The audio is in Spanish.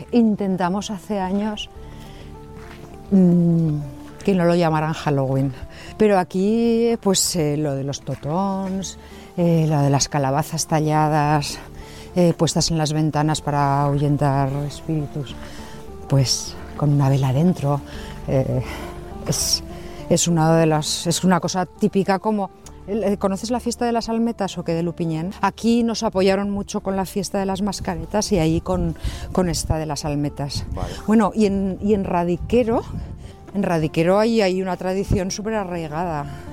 intentamos hace años que no lo llamaran Halloween. Pero aquí, pues lo de los totons, lo de las calabazas talladas, puestas en las ventanas para ahuyentar espíritus, pues con una vela dentro, es una cosa típica como... ¿Conoces la fiesta de las almetas o qué de Lupiñán? Aquí nos apoyaron mucho con la fiesta de las mascaretas y ahí con esta de las almetas. Vale. Bueno, y en Radiquero hay una tradición súper arraigada.